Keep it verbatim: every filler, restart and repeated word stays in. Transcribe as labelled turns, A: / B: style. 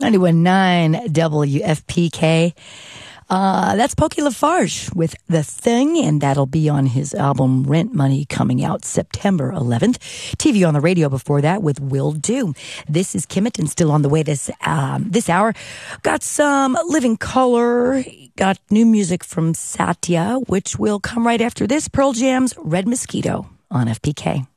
A: ninety-one point nine W F P K. Uh, that's Pokey Lafarge with The Thing, and that'll be on his album Rent Money coming out September eleventh. T V on the radio before that with Will Do. This is Kimmit, and still on the way this um, this hour. Got some Living Color, got new music from Satya, which will come right after this. Pearl Jam's Red Mosquito on F P K.